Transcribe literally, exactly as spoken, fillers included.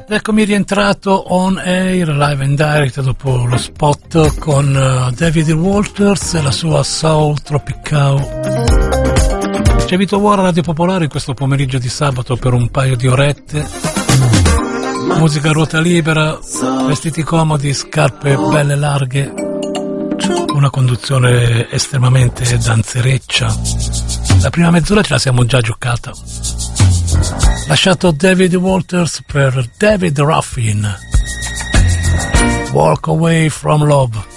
Eccomi rientrato on air, live and direct dopo lo spot con uh, David Walters e la sua Soul Tropicale. C'è Vito War, Radio Popolare, in questo pomeriggio di sabato per un paio di orette. Musica a ruota libera, vestiti comodi, scarpe belle larghe, una conduzione estremamente danzereccia. La prima mezz'ora ce la siamo già giocata. Lasciato David Walters per David Ruffin, Walk Away From Love.